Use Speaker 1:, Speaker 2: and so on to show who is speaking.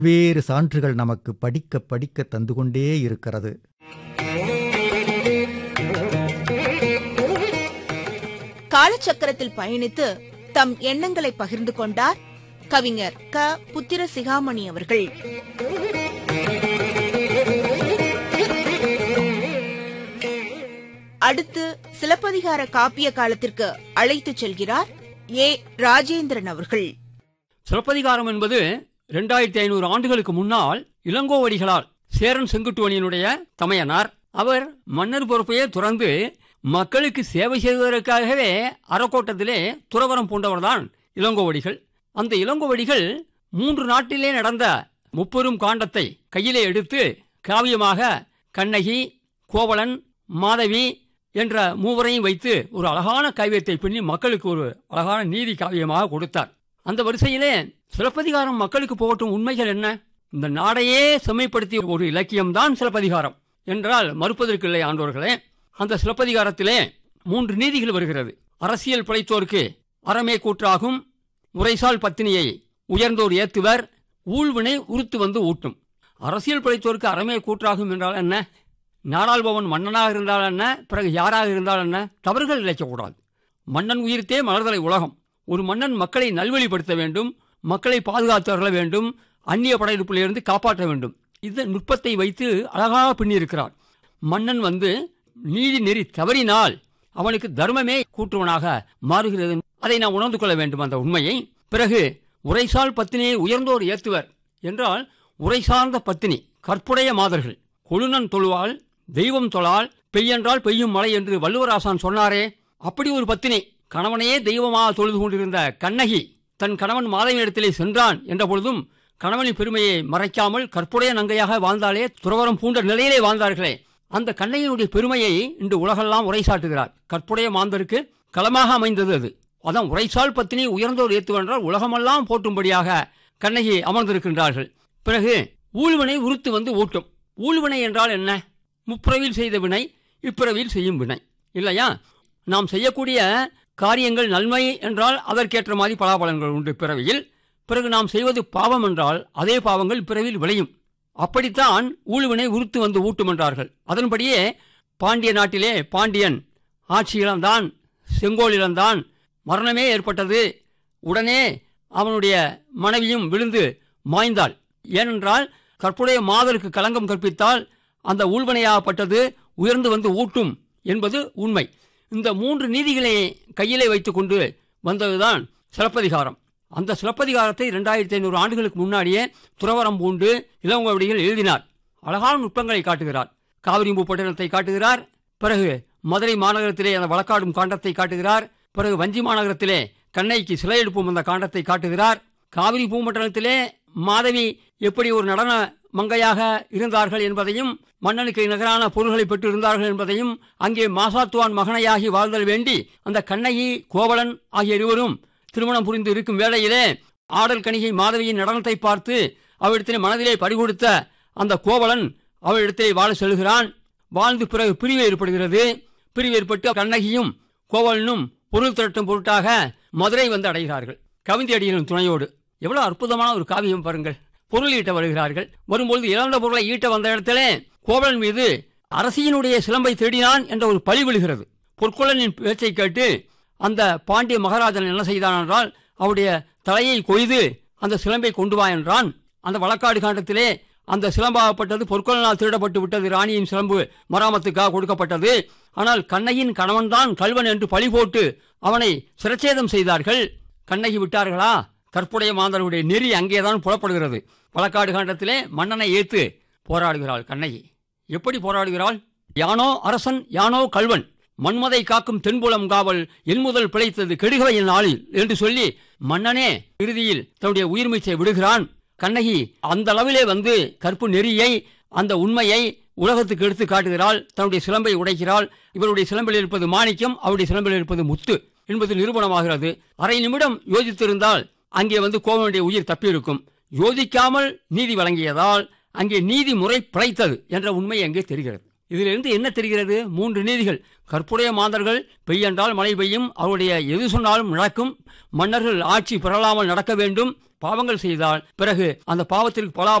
Speaker 1: வேறு சான்றுகள் நமக்கு படிக்க படிக்க தந்து கொண்டே இருக்கிறது.
Speaker 2: காலச்சக்கரத்தில் பயணித்து தம் எண்ணங்களை பகிர்ந்து கொண்டார் கவிஞர் க. புத்திர சிகாமணி அவர்கள். அடுத்து சிலப்பதிகார காப்பிய காலத்திற்கு அழைத்துச் செல்கிறார் ஏ. ராஜேந்திரன் அவர்கள்.
Speaker 3: சிலப்பதிகாரம் என்பது 2500 ஆண்டுகளுக்கு முன்னால் இளங்கோவடிகளால் சேரன் செங்குட்டுவனியனுடைய தமையனார். அவர் மன்னர் பொறுப்பையே துறந்து மக்களுக்கு சேவை செய்வதற்காகவே அறக்கோட்டத்திலே துறவரம் பூண்டவர்தான் இளங்கோவடிகள். அந்த இளங்கோவடிகள் 3 நாட்டிலே நடந்த முப்பெரும் காண்டத்தை கையிலே எடுத்து காவியமாக கண்ணகி, கோவலன், மாதவி என்ற மூவரையும் வைத்து ஒரு அழகான காவியத்தை பின்னி மக்களுக்கு ஒரு அழகான நீதி காவியமாக கொடுத்தார். அந்த வரிசையிலே சிலப்பதிகாரம் மக்களுக்கு போகட்டும் உண்மைகள் என்ன? இந்த நாடையே செம்மைப்படுத்திய ஒரு இலக்கியம்தான் சிலப்பதிகாரம் என்றால் மறுப்பதற்கில்லை ஆண்டோர்களே. அந்த சிலப்பதிகாரத்திலே 3 நீதிகள் வருகிறது. அரசியல் பிழைத்தோருக்கு அறமே கூற்றாகும், முறைசால் பத்தினியை உயர்ந்தோர் ஏத்துவர், ஊழ்வினை உறுத்து வந்து ஊட்டும். அரசியல் பிழைத்தோருக்கு அறமே கூற்றாகும் என்றால் என்ன? நாடாள்பவன் மன்னனாக இருந்தால் என்ன, பிறகு யாராக இருந்தால் என்ன, தவறுகள் இழைக்கக்கூடாது. மன்னன் உயிர்த்தே மலர்தலை உலகம். ஒரு மன்னன் மக்களை நல்வழிப்படுத்த வேண்டும், மக்களை பாதுகாத்து அருள வேண்டும், அந்நிய படையெடுப்பிலிருந்து காப்பாற்ற வேண்டும். இந்த நுட்பத்தை வைத்து அழகாக பின்னியிருக்கிறார். மன்னன் நீதி நெறி தவறினால் அவனுக்கு தர்மமே கூற்றுவனாக மாறுகிறது. அதை நாம் உணர்ந்து கொள்ள வேண்டும் அந்த உண்மையை. பிறகு உரைசால் பத்தினியை உயர்ந்தோர் ஏத்துவர் என்றால் உரை சார்ந்த பத்தினி, கற்புடைய மாதர்கள், கொழுநன் தொழுவாள், தெய்வம் தொழால், பெய்யென்றால் பெய்யும் மழை என்று வள்ளுவராசான் சொன்னாரே, அப்படி ஒரு பத்தினி. கணவனையே தெய்வமாக தொழுது கொண்டிருந்த கண்ணகி தன் கணவன் மாதவியிடத்திலே சென்றான் என்ற பொழுதும் கணவனின் பெருமையை மறைக்காமல் கற்புடைய நங்கையாக வாழ்ந்தாலே, துறவரம் பூண்ட நிலையிலே வாழ்ந்தார்களே, அந்த கண்ணகியினுடைய பெருமையை இன்று உலகெல்லாம் உரைசாட்டுகிறார். கற்புடைய மாந்தருக்கு களமாக அமைந்தது அது. அதான் உரைசால் பத்தினி உயர்ந்தோர் ஏத்துவென்றால் உலகமெல்லாம் போட்டும்படியாக கண்ணகி அமர்ந்திருக்கின்றார்கள். பிறகு ஊழ்வினை உறுத்து வந்து ஊட்டும். ஊழ்வினை என்றால் என்ன? முப்பிறவியில் செய்த வினை, இப்பிறவியில் செய்யும் வினை இல்லையா? நாம் செய்யக்கூடிய காரியங்கள் நன்மை என்றால் அதற்கேற்ற மாதிரி பலாபலன்கள் உண்டு பிறவியில். பிறகு நாம் செய்வது பாவம் என்றால் அதே பாவங்கள் பிறவியில் விளையும். அப்படித்தான் ஊழ்வினை உறுத்து வந்து ஊட்டும் என்றார்கள். அதன்படியே பாண்டிய நாட்டிலே பாண்டியன் ஆட்சி இழந்தான், செங்கோல் இழந்தான், மரணமே ஏற்பட்டது. உடனே அவனுடைய மனைவியும் விழுந்து மாய்ந்தாள். ஏனென்றால் கற்புடைய மாதருக்கு களங்கம் கற்பித்தால் அந்த ஊழ்வினையாகப்பட்டது உயர்ந்து வந்து ஊட்டும் என்பது உண்மை. இந்த 3 நீதிகளை கையிலே வைத்துக் கொண்டு வந்ததுதான் சிலப்பதிகாரம். அந்த சிலப்பதிகாரத்தை 2500 ஆண்டுகளுக்கு முன்னாடியே துறவரம் பூண்டு இளங்கோவடிகள் எழுதினார். அழகான நுட்பங்களை காட்டுகிறார். காவிரி பூப்பட்டினத்தை காட்டுகிறார். பிறகு மதுரை மாநகரத்திலே அந்த வழக்காடும் காண்டத்தை காட்டுகிறார். பிறகு வஞ்சி மாநகரத்திலே கண்ணைக்கு சிலை எழுப்பும் அந்த காண்டத்தை காட்டுகிறார். காவிரி பூமண்டலத்திலே மாதவி எப்படி ஒரு நடன மங்கையாக இருந்தார்கள் என்பதையும், மன்னனுக்கு நிகரான பொருள்களை பெற்றிருந்தார்கள் என்பதையும், அங்கே மாசாத்துவான் மகனையாகி வாழ்தல் வேண்டி அந்த கண்ணகி, கோவலன் ஆகிய இருவரும் திருமணம் புரிந்து இருக்கும் வேளையிலே ஆடல் கணிகை மாதவியின் நடனத்தை பார்த்து அவளிடத்திலே மனதிலே பறிகொடுத்த அந்த கோவலன் அவளிடத்திலே வாழ செல்கிறான். வாழ்ந்து பிறகு பிரிவு ஏற்படுகிறது. பிரிவு ஏற்பட்டு கண்ணகியும் கோவலனும் பொருள் திரட்டும் பொருட்டாக மதுரை வந்து அடைகிறார்கள் கவிந்தியடிகளின் துணையோடு. எவ்வளவு அற்புதமான ஒரு காவியம் பாருங்கள். பொருள் ஈட்ட வருகிறார்கள். வரும்பொழுது இழந்த பொருளை ஈட்ட வந்த இடத்திலே கோவலன் மீது அரசியினுடைய சிலம்பை தேடினான் என்ற ஒரு பழி விழுகிறது. பொற்கொள்ளனின் பேச்சை கேட்டு அந்த பாண்டிய மகாராஜன் என்ன செய்தான் என்றால் அவருடைய தலையை கொய்து அந்த சிலம்பை கொண்டு வா என்றான். அந்த வழக்காடு காண்டத்திலே அந்த சிலம்பாகப்பட்டது பொற்கொள்ளனால் திருடப்பட்டு விட்டது. ராணியின் சிலம்பு மராமத்துக்காக கொடுக்கப்பட்டது. ஆனால் கண்ணகியின் கணவன்தான் கல்வன் என்று பழி போட்டு அவனை சிரச்சேதம் செய்தார்கள். கண்ணகி விட்டார்களா? கற்புடைய மாந்தருடைய நெறி அங்கேதான் புலப்படுகிறது. வழக்காடு காண்டத்திலே மன்னனை ஏத்து போராடுகிறாள் கண்ணகி. எப்படி போராடுகிறாள்? யானோ அரசன், யானோ கல்வன், மன்மதை காக்கும் தென்புலம் காவல் என் முதல் பிழைத்தது கெடுகவையின் நாளில் என்று சொல்லி மன்னனே இறுதியில் தன்னுடைய உயிர்மீச்சை விடுகிறான். கண்ணகி அந்த அளவிலே கற்பு நெறியை, அந்த உண்மையை உலகத்துக்கு எடுத்து காட்டுகிறாள். தன்னுடைய சிலம்பை உடைக்கிறாள். இவருடைய சிலம்பில் இருப்பது மாணிக்கம், அவருடைய சிலம்பில் இருப்பது முத்து என்பது நிரூபணமாகிறது. அரை நிமிடம் யோசித்திருந்தால் அங்கே கோவலனுடைய உயிர் தப்பியிருக்கும். யோசிக்காமல் நீதி வழங்கியதால் அங்கே நீதி முறை பிழைத்தது என்ற உண்மை அங்கே தெரிகிறது. இதிலிருந்து என்ன தெரிகிறது? 3 நீதிகள். கற்புடைய மாந்தர்கள் பெய்யென்றால் மழை பெய்யும், அவருடைய எது சொன்னாலும் நடக்கும், மன்னர்கள் ஆட்சி பெறலாமல் நடக்க வேண்டும், பாவங்கள் செய்தால் பிறகு அந்த பாவத்திற்கு